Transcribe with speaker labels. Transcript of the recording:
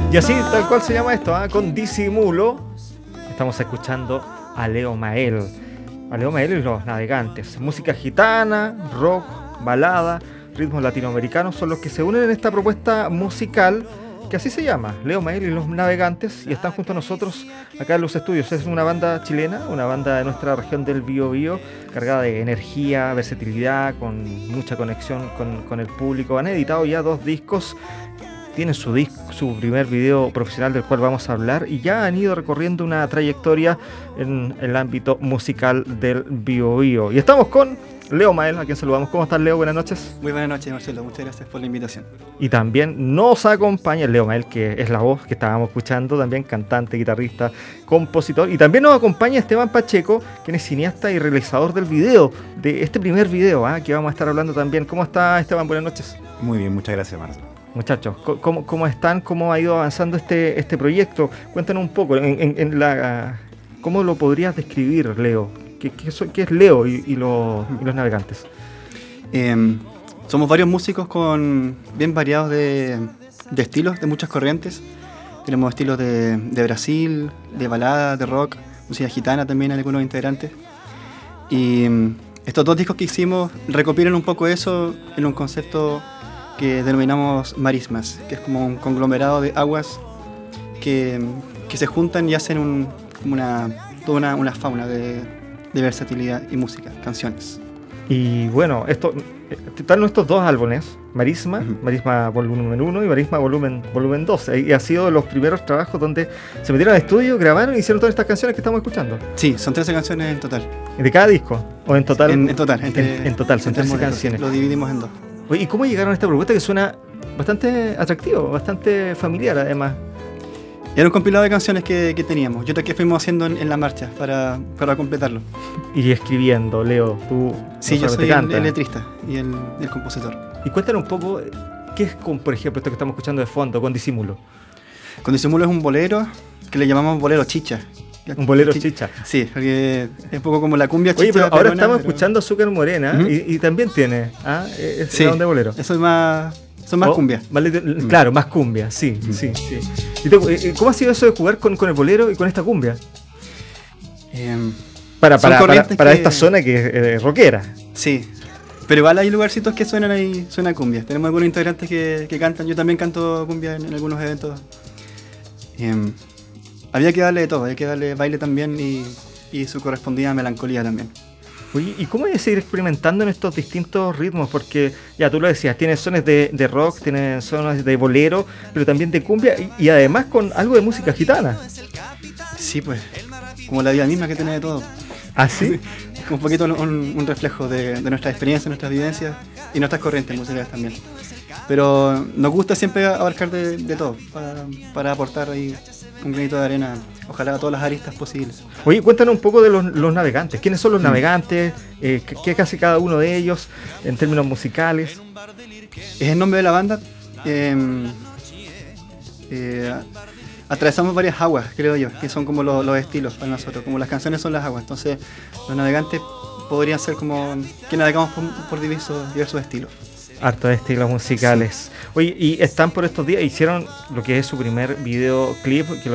Speaker 1: Y así, tal cual se llama esto, con Disimulo, estamos escuchando a Leo Mael. A Leo Mael y los Navegantes. Música gitana, rock, balada, ritmos latinoamericanos son los que se unen en esta propuesta musical que así se llama, Leo Mael y los Navegantes, y están junto a nosotros acá en los estudios. Es una banda chilena, una banda de nuestra región del Biobío, cargada de energía, versatilidad, con mucha conexión con el público. Han editado ya 2 discos, tienen su primer video profesional del cual vamos a hablar, y ya han ido recorriendo una trayectoria en el ámbito musical del Biobío. Y estamos con Leo Mael, a quien saludamos. ¿Cómo estás, Leo? Buenas noches.
Speaker 2: Muy buenas noches, Marcelo. Muchas gracias por la invitación.
Speaker 1: Y también nos acompaña Leo Mael, que es la voz que estábamos escuchando, también cantante, guitarrista, compositor. Y también nos acompaña Esteban Pacheco, quien es cineasta y realizador del video, de este primer video, que vamos a estar hablando también. ¿Cómo está, Esteban? Buenas noches.
Speaker 3: Muy bien, muchas gracias, Marcelo.
Speaker 1: Muchachos, ¿cómo están? ¿Cómo ha ido avanzando este proyecto? Cuéntanos un poco, ¿cómo lo podrías describir, Leo? ¿Qué es Leo y los Navegantes?
Speaker 2: Somos varios músicos con bien variados de estilos, de muchas corrientes. Tenemos estilos de Brasil, de balada, de rock, música gitana también, algunos integrantes. Y estos 2 discos que hicimos recopilan un poco eso en un concepto que denominamos marismas, que es como un conglomerado de aguas que se juntan y hacen toda una fauna de versatilidad y música, canciones.
Speaker 1: Y bueno, están nuestros 2 álbumes, Marisma, uh-huh. Marisma volumen 1 y Marisma volumen 2. Y ha sido los primeros trabajos donde se metieron al estudio, grabaron y hicieron todas estas canciones que estamos escuchando.
Speaker 2: Sí, son 13 canciones en total.
Speaker 1: ¿De cada disco? ¿O en total?
Speaker 2: En total.
Speaker 1: En total, son 13 canciones.
Speaker 2: Lo dividimos en 2.
Speaker 1: Oye, ¿y cómo llegaron a esta propuesta que suena bastante atractivo, bastante familiar además?
Speaker 2: Era un compilado de canciones que teníamos. Yo que fuimos haciendo en la marcha para completarlo.
Speaker 1: Y escribiendo, Leo, tú.
Speaker 2: Sí, yo soy el letrista y el compositor.
Speaker 1: Y cuéntanos un poco, ¿qué es por ejemplo, esto que estamos escuchando de fondo, con Disimulo?
Speaker 2: Con Disimulo es un bolero que le llamamos bolero chicha.
Speaker 1: Un bolero chicha.
Speaker 2: Sí, porque es un poco como la cumbia chicha.
Speaker 1: Oye, pero ahora estamos escuchando Azúcar Morena, uh-huh. y también tiene,
Speaker 2: sí, de bolero. Eso es más... Son más cumbia.
Speaker 1: Claro, más cumbia, sí. ¿Y cómo ha sido eso de jugar con el bolero y con esta cumbia? Para esta zona que es rockera.
Speaker 2: Sí, pero igual hay lugarcitos que suenan cumbia. Tenemos algunos integrantes que cantan. Yo también canto cumbia en algunos eventos. Había que darle de todo, había que darle baile también y su correspondida melancolía también.
Speaker 1: Oye, ¿y cómo es seguir experimentando en estos distintos ritmos? Porque, ya tú lo decías, tienes sones de rock, tienes sones de bolero, pero también de cumbia y además con algo de música gitana.
Speaker 2: Sí, pues, como la vida misma que tiene de todo.
Speaker 1: ¿Ah, sí?
Speaker 2: Es un poquito un reflejo de nuestras experiencias, nuestras vivencias y nuestras corrientes musicales también. Pero nos gusta siempre abarcar de todo para aportar ahí un granito de arena, ojalá a todas las aristas posibles.
Speaker 1: Oye, cuéntanos un poco de los Navegantes. ¿Quiénes son los Navegantes? ¿Qué hace cada uno de ellos en términos musicales?
Speaker 2: Es el nombre de la banda. Atravesamos varias aguas, creo yo, que son como los estilos para nosotros, como las canciones son las aguas. Entonces, los Navegantes podrían ser como que navegamos por diversos estilos.
Speaker 1: Harto de estilos musicales. Sí. Oye, y están por estos días, hicieron lo que es su primer videoclip, que